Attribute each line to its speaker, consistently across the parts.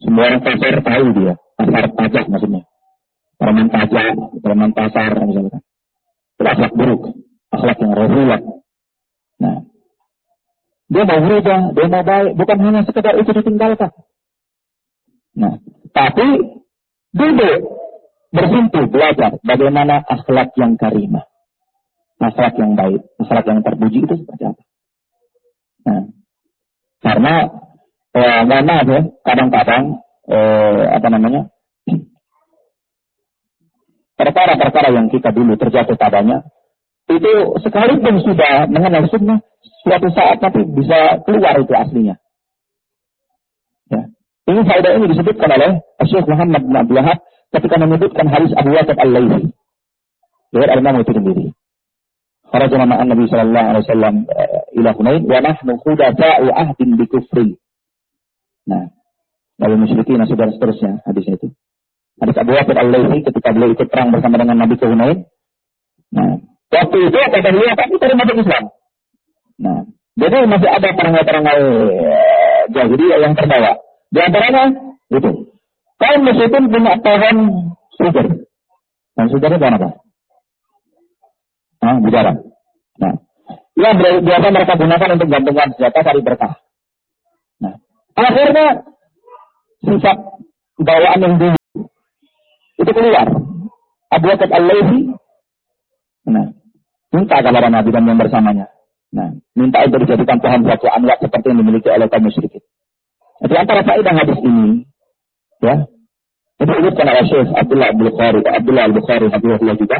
Speaker 1: Semua orang pasar tahu dia. Pasar pajak maksudnya. Preman pajak, preman pasar misalnya. Itu akhlak buruk. Akhlak yang razilah. Nah, dia mau berubah, dia mau baik, bukan hanya sekedar itu ditinggalkan. Nah, tapi duduk, bersentuh, belajar bagaimana akhlak yang karimah, akhlak yang baik, akhlak yang terpuji itu seperti apa. Nah, karena maaf ya, kadang-kadang perkara-perkara yang kita dulu terjatuh padanya itu sekalipun sudah mengenal sunnah, suatu saat nanti bisa keluar itu aslinya. Ya. Ini faedah ini disebutkan oleh Syekh Muhammad bin Abdul Wahhab ketika menyebutkan hadis Abu Waqid Al-Laitsi. Dari Al-Imam Tirmidzi. Kharajna ma'an Nabi sallallahu alaihi wasallam ila Hunain wa nahnu khudatsa'u ahdin bi kufri. Nah, dari musyrikin dan seterusnya hadisnya itu. Hadis Abu Waqid Al-Laitsi ketika beliau ikut perang bersama dengan Nabi ke Hunain. Nah, waktu itu kata beliau tapi dari masuk Islam. Nah, jadi masih ada perangai-perangai jahiliyah yang terbawa. Di antaranya itu. Kaum musyrikin punya pohon sugar. Dan sugarnya pohon apa? Bicara. Nah, yang biasa mereka gunakan untuk gantungan senjata cari berkah. Nah, akhirnya sifat bawaan yang dulu itu keluar. Abu Waqid Al-Laitsi minta kepada Nabi dan yang bersamanya. Nah, minta untuk dijadikan pohon suatu anwar seperti yang dimiliki oleh kaum musyrikin. Di antara faedah hadis ini, ya, itu disebutkan oleh Syekh Abdullah Al-Bukhari hafizahullah juga.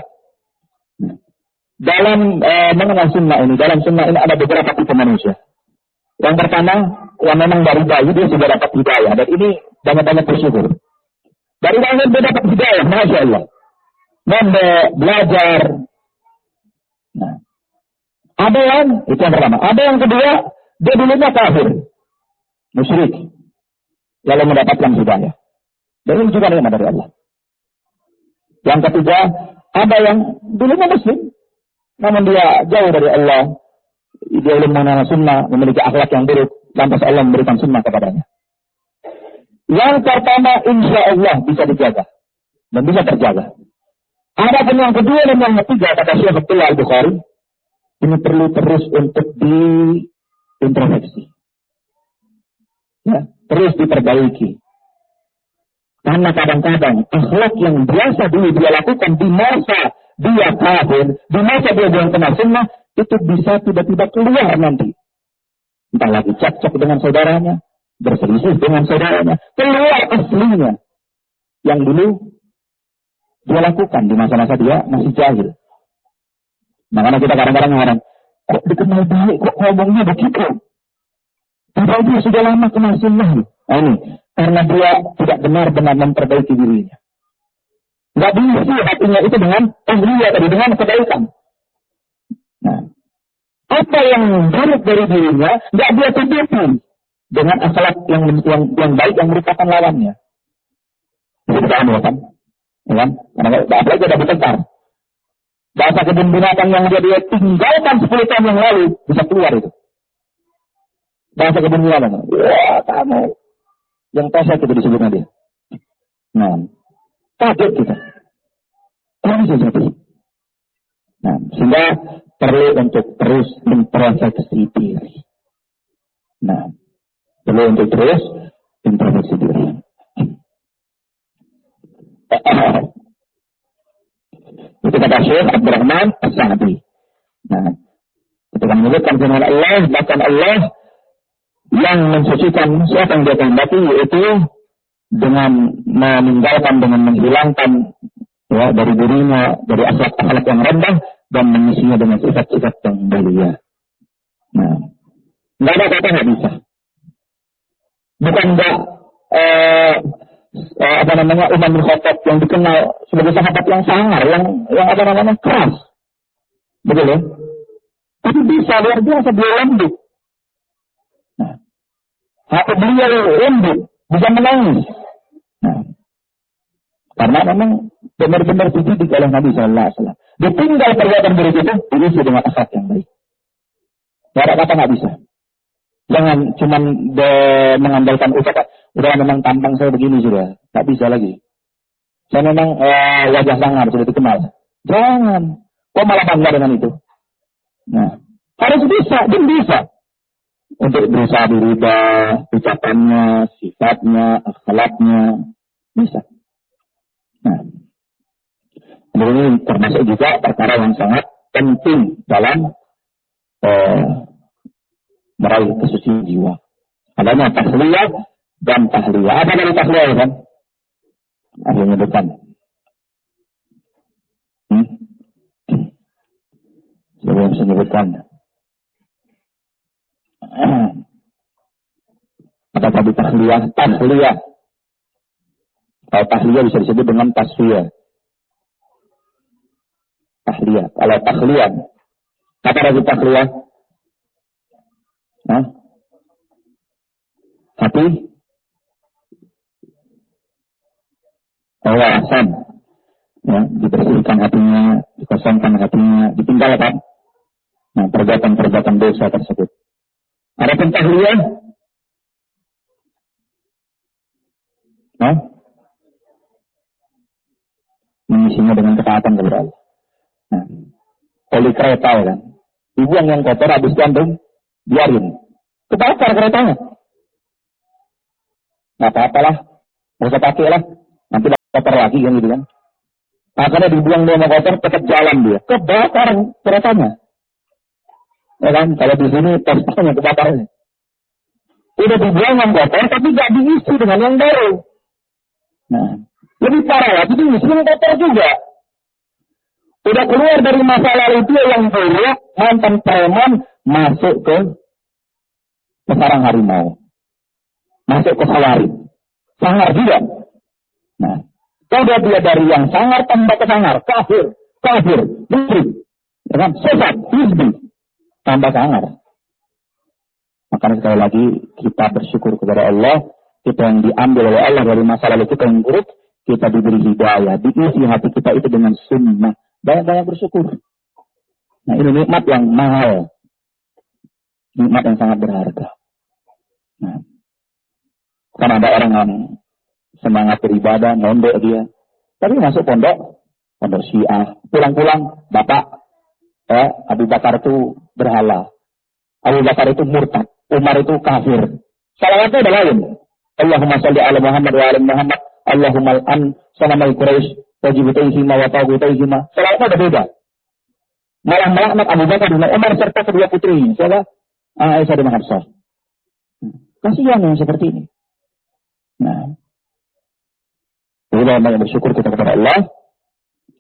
Speaker 1: Dalam mengenal sunnah ini, dalam sunnah ini ada beberapa tipe manusia. Yang pertama, yang memang dari bayi dia sudah dapat hidayah, dan ini banyak-banyak bersyukur. Dari bayi dia dapat hidayah, masya Allah. Belajar. Nah, ada yang itu yang pertama. Ada yang kedua, dia dulunya kafir, musyrik, lalu mendapatkan hidayah. Dan ini juga nikmat dari Allah. Yang ketiga, ada yang dulunya muslim, namun dia jauh dari Allah. Dia belum mengenal sunnah, memiliki akhlak yang buruk, lantas Allah memberikan sunnah kepadanya. Yang pertama, insya Allah bisa dijaga dan bisa terjaga. Ada pun yang kedua dan yang ketiga, kata Syekh Abdullah Al-Bukhari, ini perlu terus untuk diintrospeksi. Ya, terus diperbaiki. Karena kadang-kadang akhlak yang biasa dulu dia lakukan di masa dia kafir, di masa dia belum kenal sunnah, itu bisa tiba-tiba keluar nanti. Entah lagi cekcok dengan saudaranya, berselisih dengan saudaranya, keluar aslinya. Yang dulu dia lakukan di masa-masa dia masih jahil. Makanya kita kadang-kadang mengatakan, kok dikenal baik, kok ngomongnya begitu? Padahal dia sudah lama kenal sunnah. Nah ini, karena dia tidak benar-benar memperbaiki dirinya. Nggak diisi hatinya itu dengan tahliyah tadi, dengan kebaikan. Nah, apa yang buruk dari dirinya, nggak dia tutupi dengan akhlak yang baik yang merupakan lawannya. Itu kita kan? Ya, karena apalagi ada bertengkar. Bahasa kebun binatang yang dia tinggalkan 10 tahun yang lalu bisa keluar itu. Bahasa kebun binatang. Wah, kamu yang pesek itu disebutnya dia. Nah, kaget kita. Ini sesuatu. Nah, sehingga perlu untuk terus introspeksi diri. Nah, perlu untuk terus introspeksi diri. Itu kata Syekh Abdurrahman As-Sa'di. Nah, ketika menyebutkan firman Allah, bahkan Allah yang mensucikan siapa yang dia kehendaki, yaitu dengan meninggalkan, dengan menghilangkan ya, dari dirinya, dari akhlak-akhlak yang rendah dan mengisinya dengan sifat-sifat yang mulia. Nah, nggak ada kata nggak bisa. Bukan nggak Umar bin Khattab yang dikenal sebagai sahabat yang sangar, yang keras, betul ya? Tapi bisa luar biasa dia lembut. Nah, hati beliau lembut, bisa menangis. Nah, karena memang benar-benar dididik oleh Nabi Sallallahu Alaihi Wasallam. Ditinggal perbuatan buruk itu diisi dengan akhlak yang baik. Tidak ada kata nggak bisa. Jangan cuma mengandalkan ucapan. Udah memang tampang saya begini sudah, tak bisa lagi. Saya memang wajah sangar sudah dikenal. Jangan. Kok malah bangga dengan itu? Nah, harus bisa, dia bisa. Untuk berusaha dirubah, ucapannya, sifatnya, akhlaknya, bisa. Nah, ini termasuk juga perkara yang sangat penting dalam meraih kesucian jiwa. Adanya tahliyah dan tahliyah. Apa dari tahliyah kan? Ada yang menyebutkan. Siapa yang bisa menyebutkan? Apa tadi tahliyah? Tahliyah. Kalau tahliyah bisa disebut dengan tasfiyah. Tahliyah. Kalau tahliyah, apa lagi tahliyah? Hati? Allah asam. Ya, dibersihkan hatinya, dikosongkan hatinya, ditinggalkan. Nah, perbuatan-perbuatan dosa tersebut. Adapun tahliyah, mengisinya dengan ketaatan kepada Allah. Nah, oli kereta ya kan, dibuang yang kotor habis gantung, biarin, kebakar keretanya. Nggak apa-apalah, nggak usah pakai lah, nanti kotor lagi kan gitu kan. Akhirnya dibuang dia yang kotor, tetap jalan dia, kebakar keretanya. Ya kan, kalau di sini testanya kebakarnya. Udah dibuang yang kotor, tapi nggak diisi dengan yang baru. Nah, lebih parah lagi diisi yang kotor juga. Udah keluar dari masa lalu itu yang buruk, mantan preman masuk ke sarang harimau, masuk ke sawarit, sangar juga. Nah, kalau dia dari yang sangar tambah ke sangar, kafir, musyrik, dengan sesat, hizbi, tambah sangar. Makanya sekali lagi kita bersyukur kepada Allah, kita yang diambil oleh Allah dari masa lalu kita yang buruk, kita diberi hidayah, diisi hati kita itu dengan sunnah. Banyak-banyak bersyukur. Nah, ini nikmat yang mahal. Nikmat yang sangat berharga. Nah, kan ada orang yang semangat beribadah, mondok dia. Tapi masuk pondok Syiah. Pulang-pulang, Bapak, Abu Bakar itu berhala. Abu Bakar itu murtad. Umar itu kafir. Salawatnya ada lain. Allahumma salli ala Muhammad wa ala Muhammad. Allahumma al'an sanamai Quraisy. Wajibutaihima wa tawgutaihima. Salawatnya ada beda. Malah melaknat Abu Bakar dan Umar serta kedua putri. Siapa? Aisyah dan Hafsah. Kasihan yang seperti ini. Nah, kita banyak bersyukur kita kepada Allah.